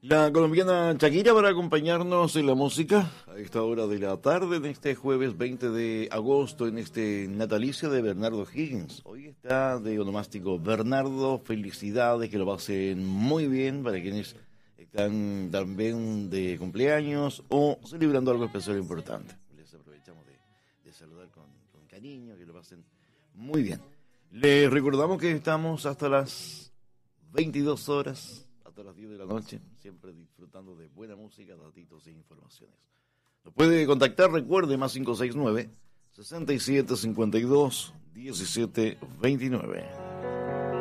La colombiana Shakira para acompañarnos en la música a esta hora de la tarde, en este jueves 20 de agosto, en este natalicio de Bernardo Higgins. Hoy está de onomástico Bernardo, felicidades, que lo pasen muy bien para quienes están también de cumpleaños o celebrando algo especial e importante. Les aprovechamos de saludar con cariño, que lo pasen muy bien. Les recordamos que estamos hasta las 22 horas. Hasta las 10 de la noche, siempre disfrutando de buena música, datitos e informaciones. Nos puede contactar, recuerde, más 569 6752 1729.